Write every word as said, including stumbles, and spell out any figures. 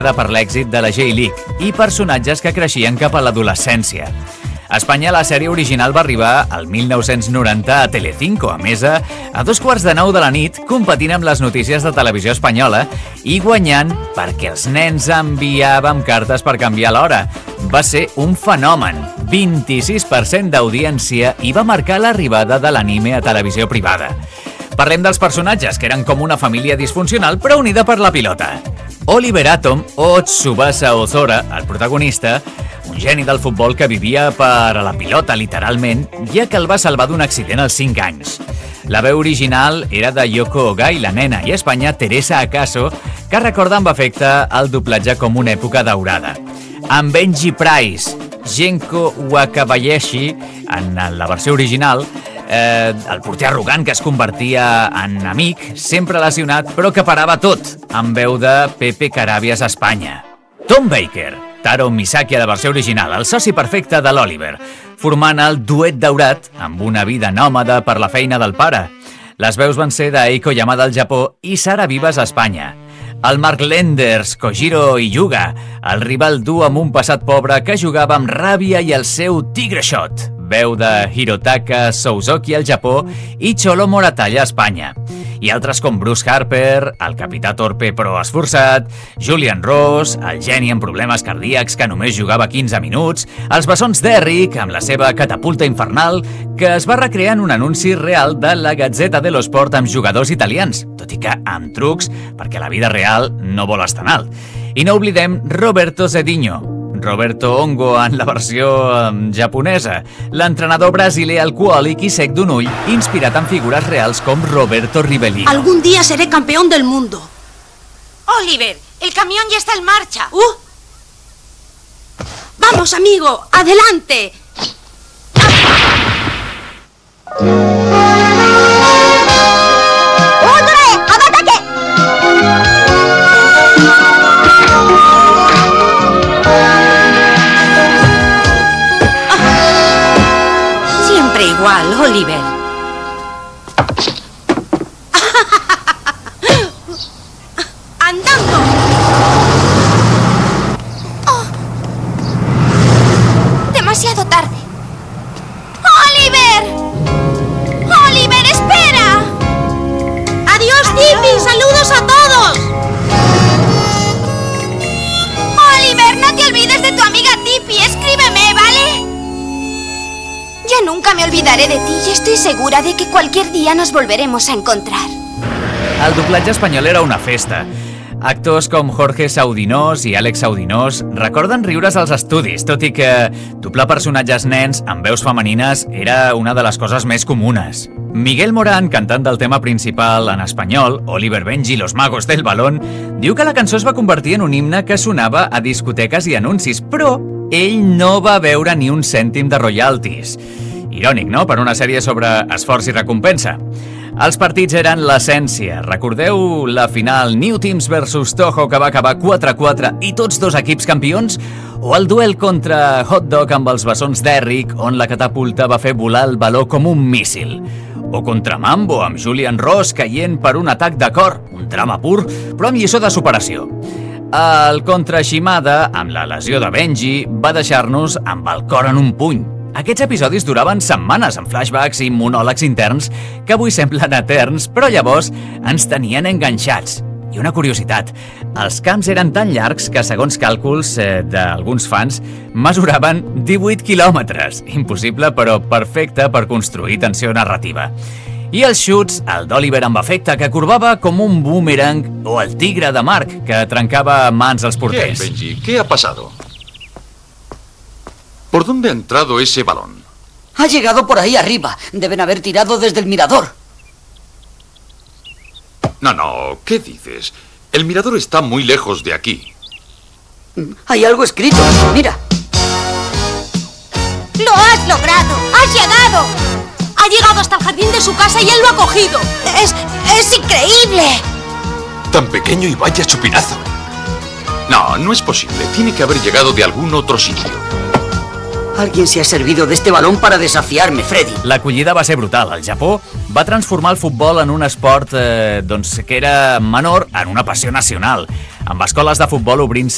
per l'èxit de la J-League i personatges que creixien cap a l'adolescència. A Espanya la sèrie original va arribar al mil nou-cents noranta a Telecinco, a Mesa, a dos quarts de nou de la nit, competint amb les notícies de televisió espanyola i guanyant perquè els nens enviàvem cartes per canviar l'hora. Va ser un fenomen, vint-i-sis per cent d'audiència i va marcar l'arribada de l'anime a televisió privada. Parlem dels personatges, que eren com una família disfuncional però unida per la pilota. Oliver Atom, o Tsubasa Ozora, el protagonista, un geni del futbol que vivia per a la pilota, literalment, ja que el va salvar d'un accident als cinc anys. La veu original era de Yoko Ogai, la nena, i a Espanya Teresa Acaso, que recorda amb afecte el doblatge com una època daurada. Amb Benji Price, Genko Wakabayashi, en la versió original, eh, el porter arrogant que es convertia en amic, sempre lesionat, però que parava tot, amb veu de Pepe Carabias a Espanya. Tom Baker, Taro Misaki a la versió original, el soci perfecte de l'Oliver, formant el duet daurat amb una vida nòmada per la feina del pare. Les veus van ser d'Eiko Yamada al Japó i Sara Vivas a Espanya. El Mark Lenders, Kojiro Hyuga, el rival dur amb un passat pobre que jugava amb ràbia i el seu Tigre Shot, veu de Hirotaka Souzoki al Japó i Cholo Moratalla a Espanya. I altres com Bruce Harper, el capità torpe però esforçat, Julian Ross, el geni amb problemes cardíacs que només jugava quinze minuts, els bessons d'Eric amb la seva catapulta infernal, que es va recrear en un anunci real de la Gazzetta dello Sport amb jugadors italians, tot i que amb trucs, perquè la vida real no vol estar en alt. I no oblidem Roberto Zedinho, Roberto Ongo en la versió um, japonesa, l'entrenador brasiler alcohòlic i sec d'un ull, inspirat en figures reals com Roberto Rivellino. Algún día seré campeón del mundo. Oliver, el camión ya está en marcha. ¡Uh! ¡Vamos, amigo! ¡Adelante! Igual, Oliver. ¡Andando! Oh. Demasiado tarde. ¡Oliver! ¡Oliver, espera! ¡Adiós, Tippy! ¡Saludos a todos! Oliver, no te olvides de tu amiga Tippy. Escríbeme, ¿vale? Ya nunca me olvidaré de ti y estoy segura de que cualquier día nos volveremos a encontrar. El doblatge espanyol era una festa. Actors com Jorge Saudinós i Àlex Saudinós recorden riures als estudis, tot i que doblar personatges nens amb veus femenines era una de les coses més comunes. Miguel Morán, cantant del tema principal en espanyol, Oliver Benji, Los Magos del Balón, diu que la cançó es va convertir en un himne que sonava a discoteques i anuncis, però ell no va veure ni un cèntim de royalties. Irònic, no?, per una sèrie sobre esforç i recompensa. Els partits eren l'essència. Recordeu la final New Teams versus Toho, que va acabar quatre a quatre i tots dos equips campions? O el duel contra Hot Dog amb els bessons d'Eric, on la catapulta va fer volar el baló com un míssil? O contra Mambo, amb Julian Ross caient per un atac de cor, un drama pur, però amb lliçó de superació. El contra Shimada, amb la lesió de Benji, va deixar-nos amb el cor en un puny. Aquests episodis duraven setmanes amb flashbacks i monòlegs interns que avui semblen eterns, però llavors ens tenien enganxats. I una curiositat, els camps eren tan llargs que, segons càlculs eh, d'alguns fans, mesuraven divuit quilòmetres. Impossible, però perfecte per construir tensió narrativa. I els xuts, el d'Oliver amb efecte, que corbava com un boomerang, o el tigre de Mark, que trencava mans als porters. Bien, Benji, ¿qué ha pasado? ¿Por dónde ha entrado ese balón? Ha llegado por ahí arriba. Deben haber tirado desde el mirador. No, no, ¿qué dices? El mirador está muy lejos de aquí. Hay algo escrito, mira. ¡Lo has logrado! ¡Has llegado! Ha llegado hasta el jardín de su casa y él lo ha cogido. ¡Es, es increíble! Tan pequeño y vaya chupinazo. No, no es posible. Tiene que haber llegado de algún otro sitio. Alguien se ha servido de este balón para desafiarme, Freddy. L'acollida va ser brutal. El Japó va transformar el futbol en un esport eh, doncs, que era menor en una passió nacional, amb escoles de futbol obrint-se